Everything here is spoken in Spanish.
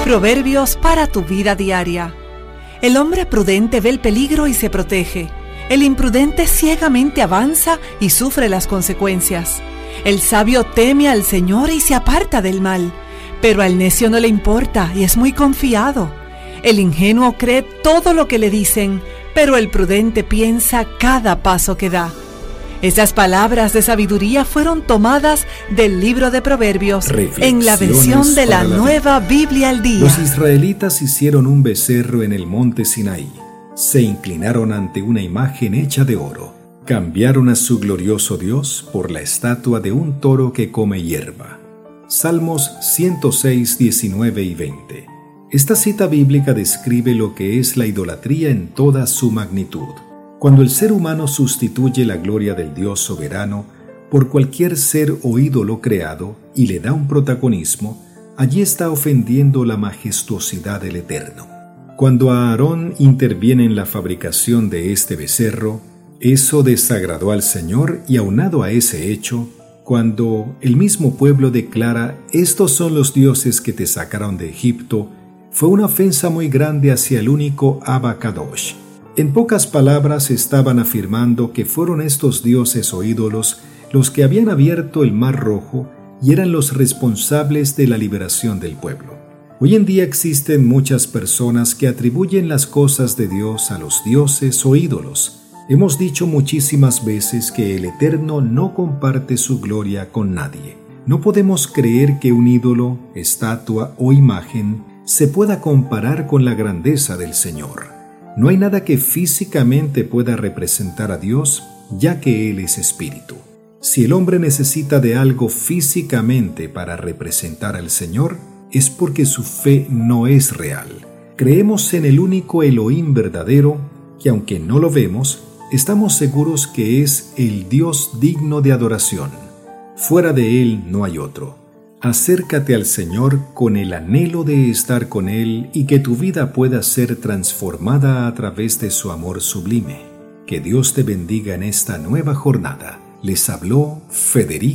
Proverbios para tu vida diaria. El hombre prudente ve el peligro y se protege. El imprudente ciegamente avanza y sufre las consecuencias. El sabio teme al Señor y se aparta del mal, pero al necio no le importa y es muy confiado. El ingenuo cree todo lo que le dicen, pero el prudente piensa cada paso que da. Esas palabras de sabiduría fueron tomadas del libro de Proverbios en la versión de la Nueva Biblia al Día. Los israelitas hicieron un becerro en el monte Sinaí. Se inclinaron ante una imagen hecha de oro. Cambiaron a su glorioso Dios por la estatua de un toro que come hierba. Salmos 106, 19 y 20. Esta cita bíblica describe lo que es la idolatría en toda su magnitud. Cuando el ser humano sustituye la gloria del Dios soberano por cualquier ser o ídolo creado y le da un protagonismo, allí está ofendiendo la majestuosidad del Eterno. Cuando Aarón interviene en la fabricación de este becerro, eso desagradó al Señor y aunado a ese hecho, cuando el mismo pueblo declara «Estos son los dioses que te sacaron de Egipto», fue una ofensa muy grande hacia el único Abba Kadosh. En pocas palabras estaban afirmando que fueron estos dioses o ídolos los que habían abierto el Mar Rojo y eran los responsables de la liberación del pueblo. Hoy en día existen muchas personas que atribuyen las cosas de Dios a los dioses o ídolos. Hemos dicho muchísimas veces que el Eterno no comparte su gloria con nadie. No podemos creer que un ídolo, estatua o imagen se pueda comparar con la grandeza del Señor. No hay nada que físicamente pueda representar a Dios, ya que Él es espíritu. Si el hombre necesita de algo físicamente para representar al Señor, es porque su fe no es real. Creemos en el único Elohim verdadero, que aunque no lo vemos, estamos seguros que es el Dios digno de adoración. Fuera de Él no hay otro. Acércate al Señor con el anhelo de estar con Él y que tu vida pueda ser transformada a través de su amor sublime. Que Dios te bendiga en esta nueva jornada. Les habló Federico